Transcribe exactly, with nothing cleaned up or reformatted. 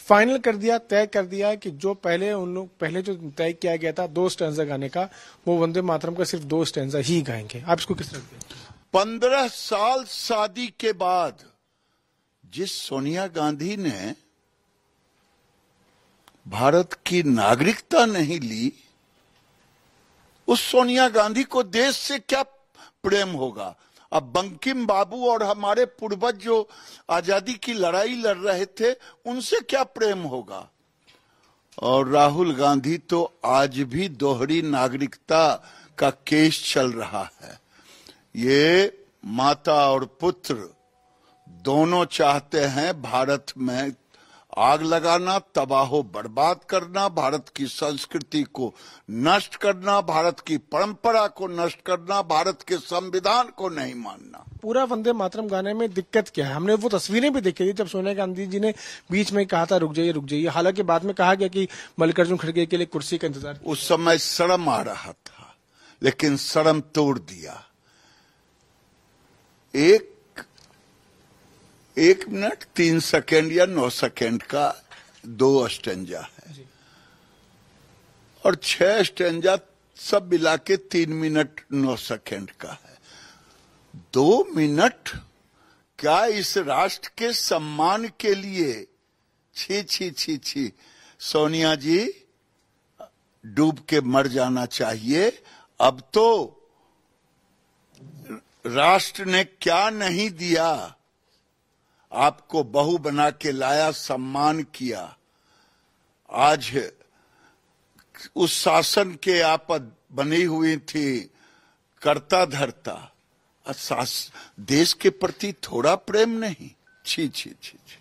Final कर दिया, तय कर दिया कि जो पहले उन लोग पहले जो तय किया गया था दो स्टैंजा गाने का, वो वंदे मातरम का सिर्फ दो स्टैंजा ही गाएंगे। आप इसको किस तरह देखते हैं? पंद्रह साल शादी के बाद जिस सोनिया गांधी ने भारत की नागरिकता नहीं ली, उस सोनिया गांधी को देश से क्या प्रेम होगा? अब बंकिम बाबू और हमारे पूर्वज जो आजादी की लड़ाई लड़ रहे थे, उनसे क्या प्रेम होगा? और राहुल गांधी तो आज भी दोहरी नागरिकता का केस चल रहा है। ये माता और पुत्र दोनों चाहते हैं भारत में आग लगाना, तबाहो बर्बाद करना, भारत की संस्कृति को नष्ट करना, भारत की परंपरा को नष्ट करना, भारत के संविधान को नहीं मानना। पूरा वंदे मातरम गाने में दिक्कत क्या है? हमने वो तस्वीरें भी देखी थी जब सोनिया गांधी जी ने बीच में कहा था रुक जाइए रुक जाइए, हालांकि बाद में कहा गया कि मल्लिकार्जुन खड़गे के लिए कुर्सी का इंतजार। उस समय शर्म आ रहा था, लेकिन शर्म तोड़ दिया। एक एक मिनट तीन सेकेंड या नौ सेकेंड का दो स्टेंजा है और छह स्टेंजा सब मिला के तीन मिनट नौ सेकेंड का है। दो मिनट क्या इस राष्ट्र के सम्मान के लिए? छी छी छी छी, सोनिया जी डूब के मर जाना चाहिए। अब तो राष्ट्र ने क्या नहीं दिया, आपको बहू बना के लाया, सम्मान किया। आज उस शासन के आप बनी हुई थी करता धरता, देश के प्रति थोड़ा प्रेम नहीं? छी छी छी छी।